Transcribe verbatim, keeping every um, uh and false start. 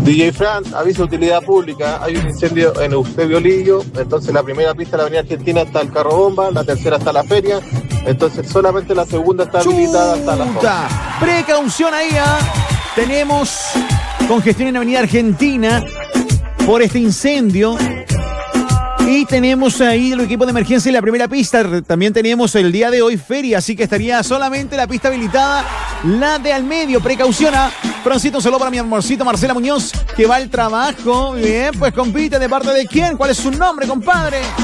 D J Fran, aviso de utilidad pública, hay un incendio en Eusebio Lillo, entonces la primera pista de la avenida Argentina está el carro bomba, la tercera está la feria, entonces solamente la segunda está habilitada hasta la Chuta. Precaución ahí, ¿eh? Tenemos congestión en avenida Argentina por este incendio. Y tenemos ahí el equipo de emergencia en la primera pista. También tenemos el día de hoy feria, así que estaría solamente la pista habilitada, la de al medio. Precaución, ¿eh? Francito, un saludo para mi amorcito Marcela Muñoz, que va al trabajo. Bien, pues compite, ¿de parte de quién? ¿Cuál es su nombre, compadre?